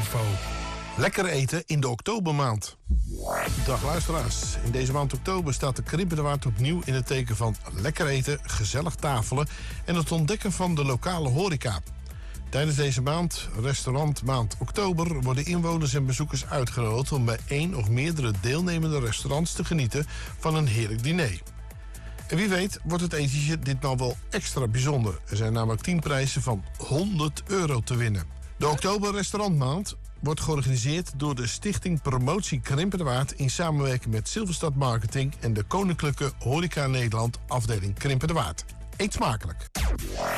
info. Lekker eten in de oktobermaand. Dag luisteraars. In deze maand oktober staat de Krimpende Waard opnieuw in het teken van lekker eten, gezellig tafelen en het ontdekken van de lokale horeca. Tijdens deze maand, restaurantmaand oktober, worden inwoners en bezoekers uitgenodigd om bij één of meerdere deelnemende restaurants te genieten van een heerlijk diner. En wie weet wordt het etentje ditmaal wel extra bijzonder. Er zijn namelijk 10 prijzen van €100 te winnen. De oktober restaurantmaand wordt georganiseerd door de Stichting Promotie Krimpende Waard in samenwerking met Silverstad Marketing en de Koninklijke Horeca Nederland afdeling Krimpende Waard. Eet smakelijk!